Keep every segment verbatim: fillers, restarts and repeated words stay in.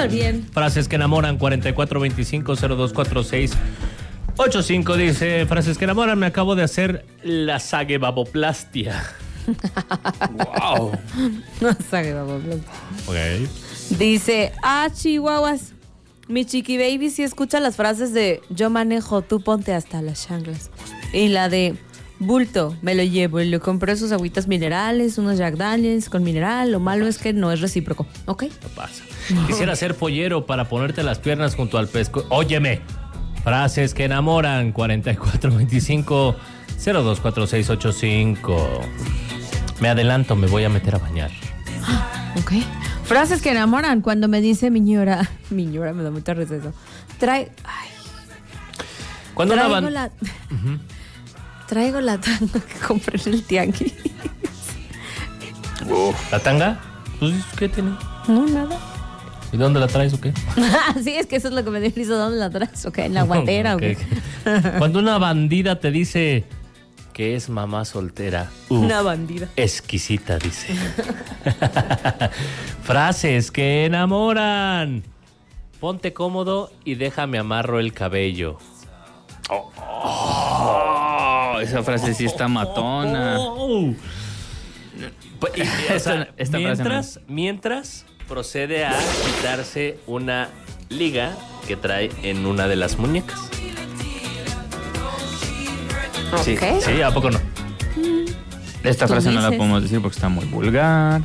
Bien. Frases que enamoran, cuarenta y cuatro veinticinco cero dos cuatro seis ocho cinco. Dice, frases que enamoran, me acabo de hacer la saguebaboplastia. Wow. No saguebaboplastia. Ok. Dice, ah, chihuahuas, mi chiqui baby sí escucha las frases de yo manejo, tú ponte hasta las chanclas. Y la de bulto, me lo llevo y le compré sus agüitas minerales, unos Jack Daniels con mineral. Lo malo es que no es recíproco. ¿Ok? No pasa. Quisiera ser pollero para ponerte las piernas junto al pesco. Óyeme. Frases que enamoran, cuarenta y cuatro veinticinco cero dos cuatro seis ocho cinco. Me adelanto, me voy a meter a bañar. Ok. Frases que enamoran cuando me dice mi ñora. Mi ñora me da mucha risa eso. Trae. Ay. Cuando Traigo una van... la. Uh-huh. Traigo la tanga que compré en el tianguis. Uf. ¿La tanga? Pues, ¿qué tiene? No, nada. ¿Y dónde la traes o qué? Sí, es que eso es lo que me dio risa. ¿Dónde la traes? Ok, en la guantera. Okay. Okay. Cuando una bandida te dice que es mamá soltera. Uf, una bandida. Exquisita, dice. Frases que enamoran. Ponte cómodo y déjame amarro el cabello. Oh, oh, esa frase sí está matona. Oh, oh, oh. Y, o sea, esta mientras, me... mientras procede a quitarse una liga que trae en una de las muñecas. Sí, okay. Sí, ¿a poco no? Esta frase dices? No la podemos decir porque está muy vulgar.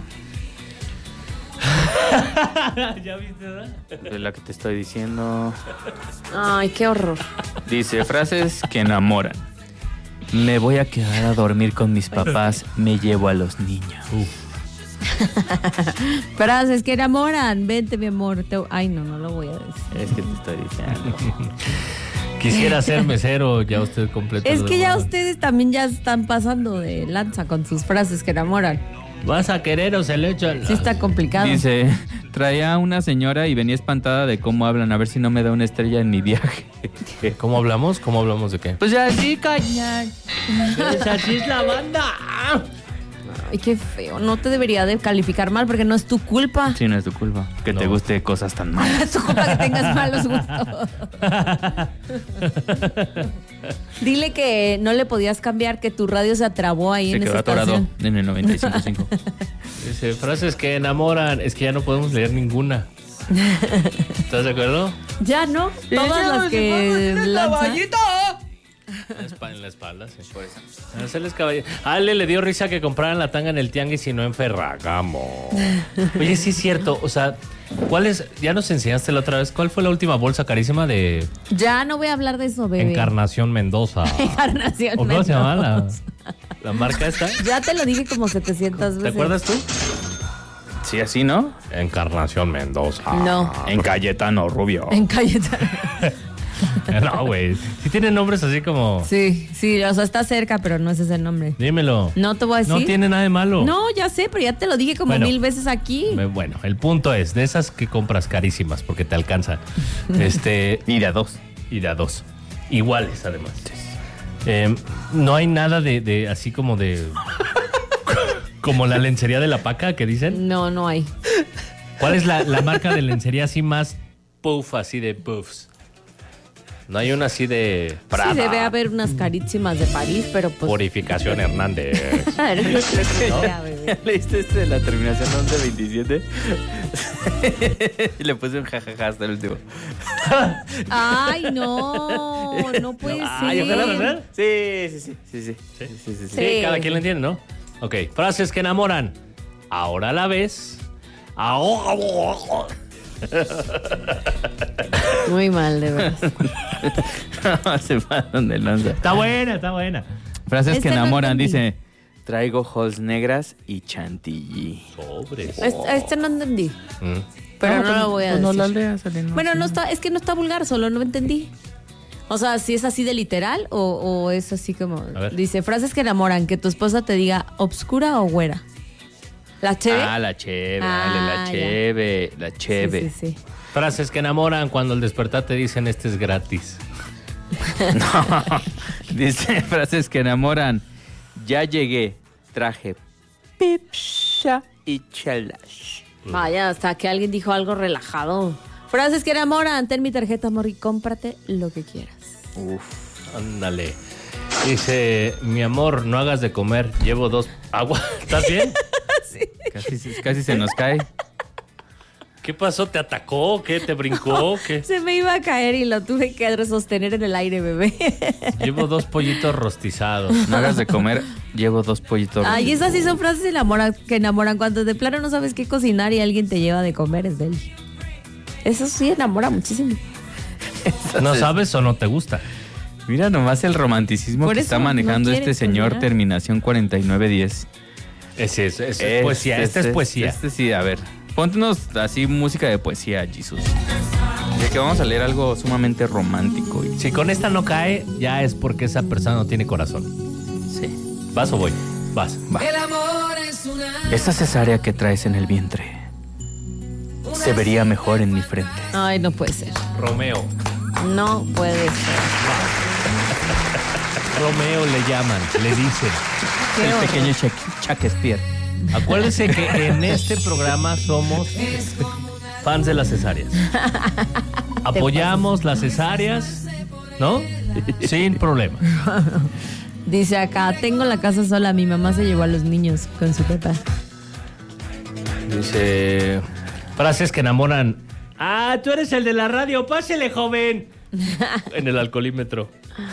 ¿Ya viste, verdad? Es la que te estoy diciendo. Ay, qué horror. Dice, frases que enamoran. Me voy a quedar a dormir con mis papás, me llevo a los niños. Uf. Frases que enamoran. Vente, mi amor. Te... Ay, no, no lo voy a decir. Es que te estoy diciendo. Quisiera ser mesero, ya usted completo. Es que ya ustedes también ya están pasando de lanza con sus frases que enamoran. ¿Vas a querer o se le echan? Sí está complicado. Dice, traía una señora y venía espantada de cómo hablan, a ver si no me da una estrella en mi viaje. ¿Cómo hablamos? ¿Cómo hablamos de qué? Pues así, cañar. Pues así es la banda. Ay, qué feo. No te debería de calificar mal porque no es tu culpa. Sí, no es tu culpa. Que no. Te guste cosas tan malas. Es tu culpa que tengas malos gustos. Dile que no le podías cambiar, que tu radio se atrabó ahí se en esa estación. Se quedó atorado en el noventa y cinco punto cinco. Dice, frases que enamoran. Es que ya no podemos leer ninguna. ¿Estás de acuerdo? Ya no. Todas las que lanzan. En la espalda, sí. Por eso. Hacerles caballero. A Ale le dio risa que compraran la tanga en el tianguis y no en Ferragamo. Oye, sí es cierto. O sea, ¿cuál es? Ya nos enseñaste la otra vez. ¿Cuál fue la última bolsa carísima de...? Ya no voy a hablar de eso, bebé. Encarnación Mendoza. Encarnación ¿O cómo Mendoza. se llama la, la marca esta? Ya te lo dije como setecientas veces. ¿Te acuerdas tú? Sí, así, ¿no? Encarnación Mendoza. No. En Cayetano Rubio. En Cayetano. No, güey. Sí tienen nombres así como... Sí, sí, o sea, está cerca, pero no es ese el nombre. Dímelo. No te voy a decir. No tiene nada de malo. No, ya sé, pero ya te lo dije como bueno, mil veces aquí. Bueno, el punto es, de esas que compras carísimas porque te alcanza. este Y de a dos. Y de a dos. Iguales, además. Eh, no hay nada de, de así como de... como la lencería de la Paca que dicen. No, no hay. ¿Cuál es la, la marca de lencería así más puff, así de puffs? No hay una así de Prada. Sí, debe haber unas carísimas de París, pero pues... Purificación Hernández. ¿No? ¿Leíste este de la terminación once veintisiete? Y le puse un jajaja hasta el último. Ay, no, no puede no, ser. Ay, ojalá no sea. Sí, sí, sí, sí, sí. Sí, sí, sí, sí. Sí, cada quien lo entiende, ¿no? Ok, frases que enamoran. Ahora la ves. Ahora... Muy mal, de verdad. No, se pasan de lanza. Está buena, está buena. Frases este que enamoran, no dice, traigo halls negras y chantilly. Sobres. Este, este no entendí. Mm. Pero no, no, no lo voy a decir. No la leas, Elena. Bueno, no está, es que no está vulgar, solo no entendí. O sea, si es así de literal o, o es así como... Dice, frases que enamoran, que tu esposa te diga obscura o güera. ¿La cheve? Ah, la cheve, ah, dale, la cheve, la cheve. Sí, sí, sí. Frases que enamoran cuando al despertar te dicen este es gratis. No, dice frases que enamoran. Ya llegué, traje pipsha y chelash. Vaya, hasta que alguien dijo algo relajado. Frases que enamoran. Ten mi tarjeta, amor, y cómprate lo que quieras. Uf, ándale. Dice, mi amor, no hagas de comer. Llevo dos... ¿Agua? ¿Estás bien? Sí. Casi, casi se nos cae. ¿Qué pasó? ¿Te atacó? ¿Qué? ¿Te brincó? ¿Qué? Se me iba a caer y lo tuve que sostener en el aire, bebé. Llevo dos pollitos rostizados. No hagas de comer, llevo dos pollitos. Ay, esas sí son frases enamoran, que enamoran. Cuando de plano no sabes qué cocinar y alguien te lleva de comer, es de él. Eso sí enamora muchísimo. ¿No sabes o no te gusta? Mira nomás el romanticismo Por que eso está manejando no este quiere señor, cocinar. terminación cuarenta y nueve diez. Ese es, ese es poesía. Esta es poesía. Este sí, a ver. Póntenos así música de poesía, Jesús. Ya que vamos a leer algo sumamente romántico. Y... Si con esta no cae, ya es porque esa persona no tiene corazón. Sí. ¿Vas o voy? Vas. Va. Esa cesárea que traes en el vientre se vería mejor en mi frente. Ay, no puede ser. Romeo. No puede ser. Romeo le llaman, le dicen. Qué El horror. pequeño Shak- Shakespeare. Acuérdense que en este programa somos fans de las cesáreas. Apoyamos las cesáreas, ¿no? Sin problema. Dice acá, tengo la casa sola, mi mamá se llevó a los niños con su papá. Dice, frases que enamoran. Ah, tú eres el de la radio, pásele, joven. En el alcoholímetro.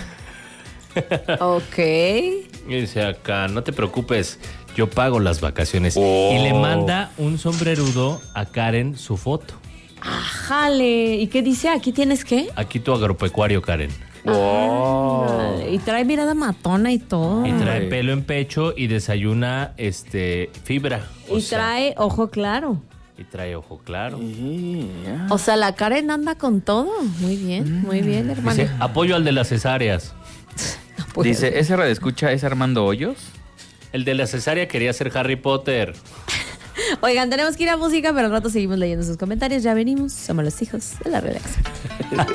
Ok. Y dice acá, no te preocupes, yo pago las vacaciones. Oh. Y le manda un sombrerudo a Karen su foto. Ajale. ¿Y qué dice? ¿Aquí tienes qué? Aquí tu agropecuario, Karen. Ándale. Y trae mirada matona y todo. Y trae Ay. pelo en pecho y desayuna este fibra. O Y sea, trae ojo claro. y trae ojo claro. O sea, la Karen anda con todo. Muy bien, muy bien, hermano. Dice, apoyo al de las cesáreas. Pues, Dice, ¿ese radioescucha es Armando Hoyos? El de la cesárea quería ser Harry Potter. Oigan, tenemos que ir a música, pero al rato seguimos leyendo sus comentarios. Ya venimos. Somos los hijos de la redacción.